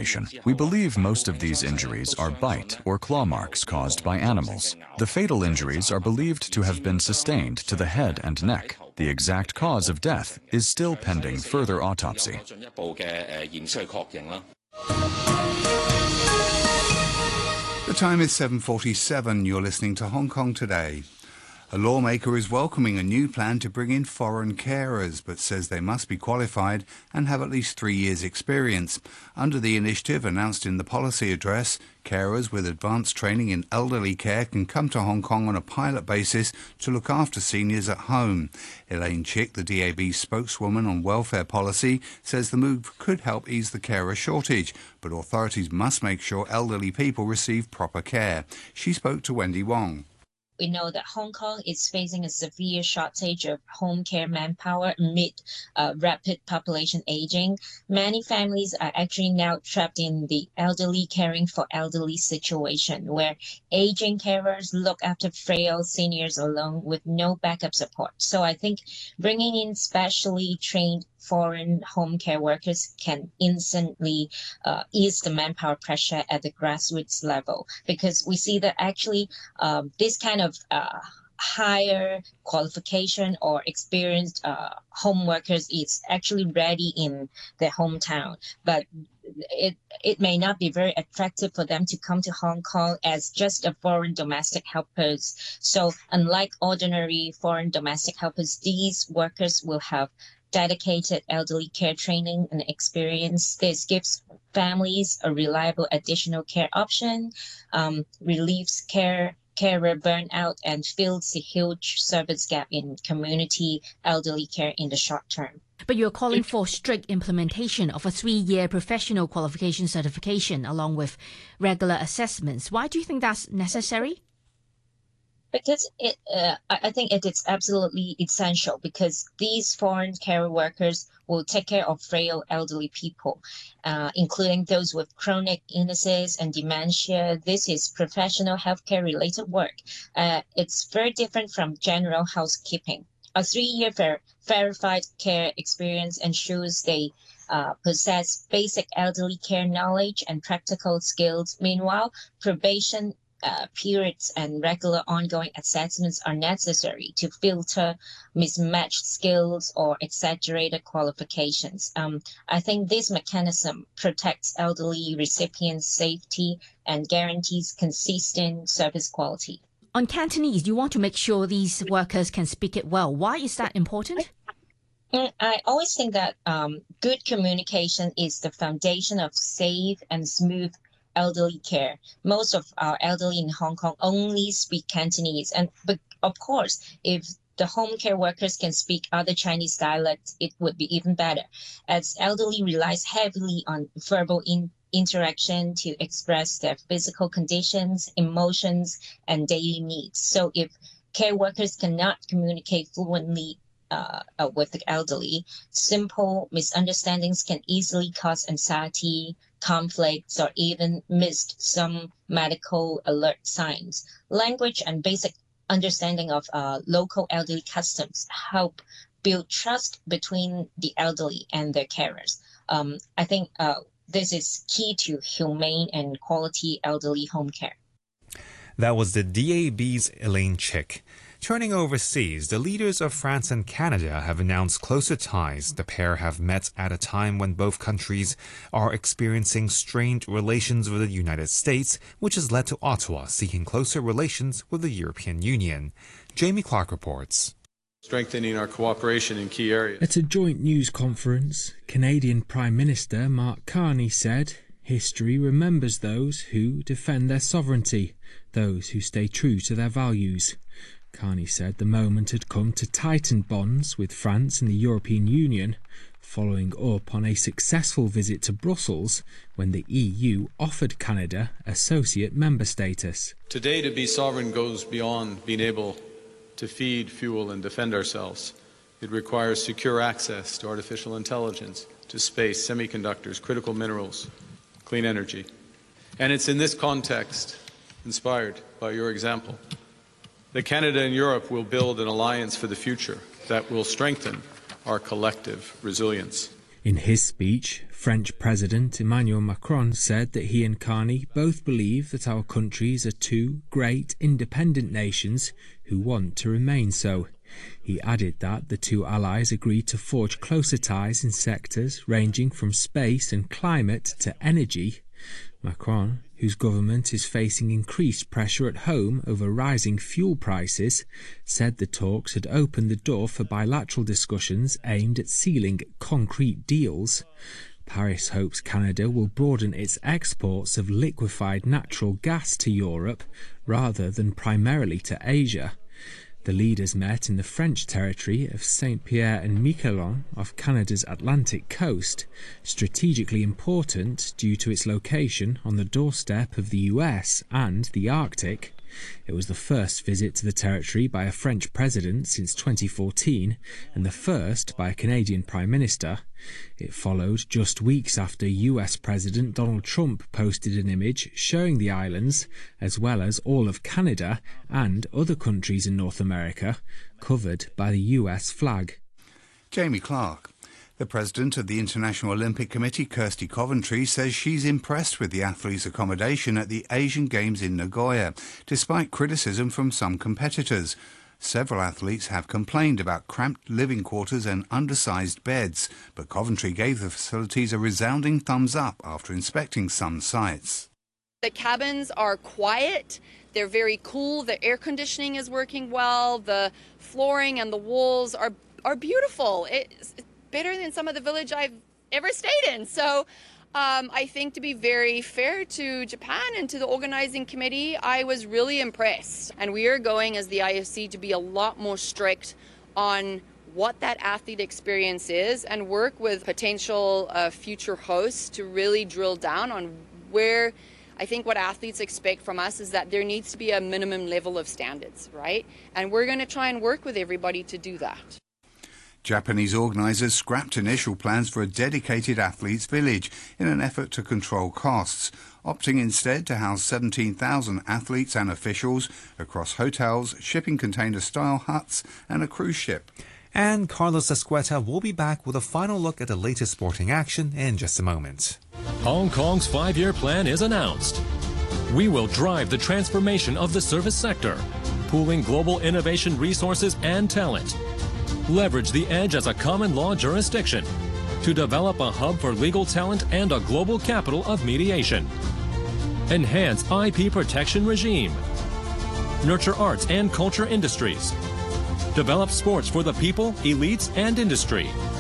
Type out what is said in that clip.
examination, we believe most of these injuries are bite or claw marks caused by animals. The fatal injuries are believed to have been sustained to the head and neck. The exact cause of death is still pending further autopsy. The time is 7:47. You're listening to Hong Kong Today. A lawmaker is welcoming a new plan to bring in foreign carers, but says they must be qualified and have at least 3 years' experience. Under the initiative announced in the policy address, carers with advanced training in elderly care can come to Hong Kong on a pilot basis to look after seniors at home. Elaine Chick, the DAB spokeswoman on welfare policy, says the move could help ease the carer shortage, but authorities must make sure elderly people receive proper care. She spoke to Wendy Wong. We know that Hong Kong is facing a severe shortage of home care manpower amid rapid population aging. Many families are actually now trapped in the elderly caring for elderly situation, where aging carers look after frail seniors alone with no backup support. So I think bringing in specially trained foreign home care workers can instantly ease the manpower pressure at the grassroots level, because we see that actually this kind of higher qualification or experienced home workers is actually ready in their hometown, but it may not be very attractive for them to come to Hong Kong as just a foreign domestic helpers. So unlike ordinary foreign domestic helpers, these workers will have dedicated elderly care training and experience. This gives families a reliable additional care option, relieves carer burnout, and fills the huge service gap in community elderly care in the short term. But you're calling for strict implementation of a 3-year professional qualification certification along with regular assessments. Why do you think that's necessary? Because I think it is absolutely essential, because these foreign care workers will take care of frail elderly people, including those with chronic illnesses and dementia. This is professional healthcare related work. It's very different from general housekeeping. A 3-year verified care experience ensures they possess basic elderly care knowledge and practical skills. Meanwhile, probation periods and regular ongoing assessments are necessary to filter mismatched skills or exaggerated qualifications. I think this mechanism protects elderly recipients' safety and guarantees consistent service quality. On Cantonese, you want to make sure these workers can speak it well. Why is that important? I always think that good communication is the foundation of safe and smooth elderly care. Most of our elderly in Hong Kong only speak Cantonese, but of course, if the home care workers can speak other Chinese dialects, it would be even better, as elderly relies heavily on verbal interaction to express their physical conditions, emotions, and daily needs. So if care workers cannot communicate fluently with the elderly, simple misunderstandings can easily cause anxiety, conflicts, or even missed some medical alert signs. Language and basic understanding of local elderly customs help build trust between the elderly and their carers. I think this is key to humane and quality elderly home care. That was the DAB's Elaine Chick. Turning overseas, the leaders of France and Canada have announced closer ties. The pair have met at a time when both countries are experiencing strained relations with the United States, which has led to Ottawa seeking closer relations with the European Union. Jamie Clark reports. Strengthening our cooperation in key areas. At a joint news conference, Canadian Prime Minister Mark Carney said, "History remembers those who defend their sovereignty, those who stay true to their values." Carney said the moment had come to tighten bonds with France and the European Union, following up on a successful visit to Brussels when the EU offered Canada associate member status. Today, to be sovereign goes beyond being able to feed, fuel, and defend ourselves. It requires secure access to artificial intelligence, to space, semiconductors, critical minerals, clean energy. And it's in this context, inspired by your example, that Canada and Europe will build an alliance for the future that will strengthen our collective resilience. In his speech, French President Emmanuel Macron said that he and Carney both believe that our countries are two great independent nations who want to remain so. He added that the two allies agreed to forge closer ties in sectors ranging from space and climate to energy. Macron, whose government is facing increased pressure at home over rising fuel prices, said the talks had opened the door for bilateral discussions aimed at sealing concrete deals. Paris hopes Canada will broaden its exports of liquefied natural gas to Europe rather than primarily to Asia. The leaders met in the French territory of Saint-Pierre and Miquelon off Canada's Atlantic coast, strategically important due to its location on the doorstep of the US and the Arctic. It was the first visit to the territory by a French president since 2014 and the first by a Canadian Prime Minister. It followed just weeks after US President Donald Trump posted an image showing the islands, as well as all of Canada and other countries in North America, covered by the US flag. Jamie Clark. The president of the International Olympic Committee, Kirsty Coventry, says she's impressed with the athletes' accommodation at the Asian Games in Nagoya, despite criticism from some competitors. Several athletes have complained about cramped living quarters and undersized beds, but Coventry gave the facilities a resounding thumbs up after inspecting some sites. The cabins are quiet, they're very cool, the air conditioning is working well, the flooring and the walls are beautiful. It's better than some of the village I've ever stayed in. So I think, to be very fair to Japan and to the organizing committee, I was really impressed. And we are going as the IOC to be a lot more strict on what that athlete experience is and work with potential future hosts to really drill down on where I think what athletes expect from us is that there needs to be a minimum level of standards, right? And we're going to try and work with everybody to do that. Japanese organisers scrapped initial plans for a dedicated athletes' village in an effort to control costs, opting instead to house 17,000 athletes and officials across hotels, shipping container-style huts and a cruise ship. And Carlos Escueta will be back with a final look at the latest sporting action in just a moment. Hong Kong's 5-year plan is announced. We will drive the transformation of the service sector, pooling global innovation resources and talent. Leverage the edge as a common law jurisdiction to develop a hub for legal talent and a global capital of mediation. Enhance IP protection regime. Nurture arts and culture industries. Develop sports for the people, elites, and industry.